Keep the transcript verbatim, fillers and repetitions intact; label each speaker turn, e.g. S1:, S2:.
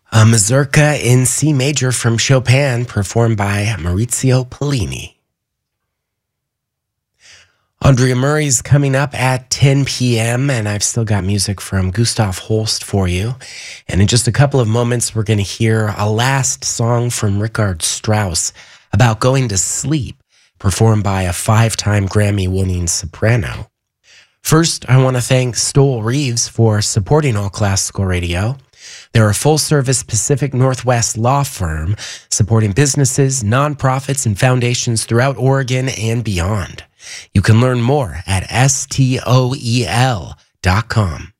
S1: A mazurka in C major from Chopin, performed by Maurizio Pollini. Andrea Murray's coming up at ten p.m., and I've still got music from Gustav Holst for you. And in just a couple of moments, we're going to hear a last song from Richard Strauss about going to sleep, performed by a five-time Grammy-winning soprano. First, I want to thank Stoll Reeves for supporting All Classical Radio. They're a full-service Pacific Northwest law firm supporting businesses, nonprofits, and foundations throughout Oregon and beyond. You can learn more at S T O E L dot com.